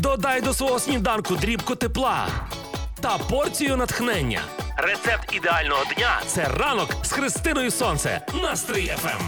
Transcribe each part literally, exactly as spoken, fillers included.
Додай до свого сніданку дрібку тепла та порцію натхнення. Рецепт ідеального дня – це ранок з Христиною Сонце на Стрий еф ем.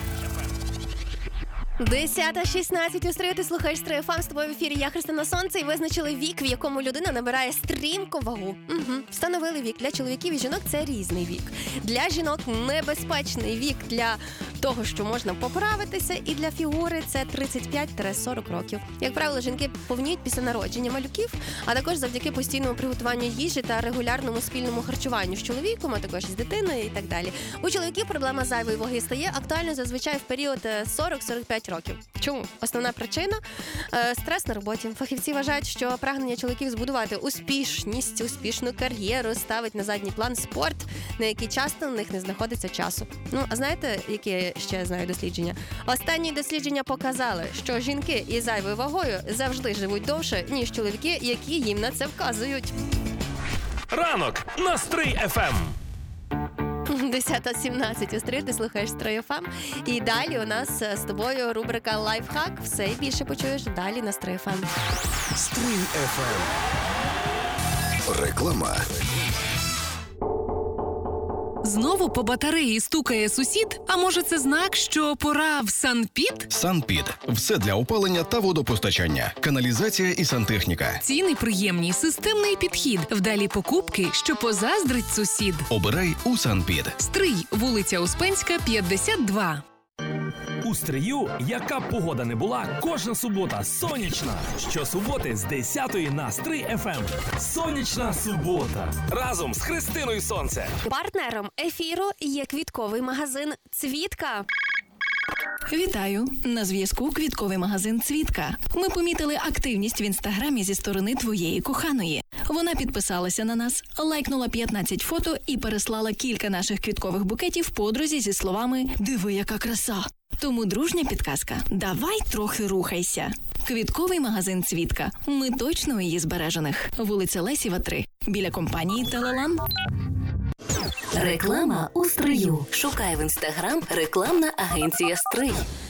десята шістнадцять у Стрию, ти слухаєш Стрий еф ем, з тобою в ефірі я, Христина Сонце, і визначили вік, в якому людина набирає стрімку вагу. Угу. Встановили вік. Для чоловіків і жінок це різний вік. Для жінок небезпечний вік для того, що можна поправитися, і для фігури це тридцять п'ять сорок років. Як правило, жінки повніють після народження малюків, а також завдяки постійному приготуванню їжі та регулярному спільному харчуванню з чоловіком, а також з дитиною і так далі. У чоловіків проблема зайвої ваги стає актуальною зазвичай в період сорок сорок п'ять років. Чому? Основна причина е, – стрес на роботі. Фахівці вважають, що прагнення чоловіків збудувати успішність, успішну кар'єру ставить на задній план спорт, на який часто у них не знаходиться часу. Ну, а знаєте, які ще знаю дослідження? Останні дослідження показали, що жінки із зайвою вагою завжди живуть довше, ніж чоловіки, які їм на це вказують. Ранок на Стрий еф ем. десята сімнадцять у Стрию, ти слухаєш Стрий еф ем. І далі у нас з тобою рубрика «Лайфхак». Все і більше почуєш далі на Стрий еф ем. Стрий еф ем. Реклама. Знову по батареї стукає сусід? А може це знак, що пора в Санпід? Санпід. Все для опалення та водопостачання. Каналізація і сантехніка. Ціни приємні, системний підхід. Вдалі покупки, що позаздрить сусід. Обирай у Санпід. Стрий, вулиця Успенська, п'ятдесят два. У Стрию, яка б погода не була, кожна субота сонячна. Щосуботи з десятої на Стрий еф ем. Сонячна субота. Разом з Христиною Сонце. Партнером ефіру є квітковий магазин «Цвітка». Вітаю! На зв'язку квітковий магазин «Цвітка». Ми помітили активність в інстаграмі зі сторони твоєї коханої. Вона підписалася на нас, лайкнула п'ятнадцять фото і переслала кілька наших квіткових букетів подрузі зі словами «Диви, яка краса!». Тому дружня підказка – давай трохи рухайся. Квітковий магазин «Цвітка». Ми точно у її збережених. Вулиця Лесєва, три. Біля компанії «Телелан». Реклама у Стрию. Шукай в інстаграм рекламна агенція «Стрий».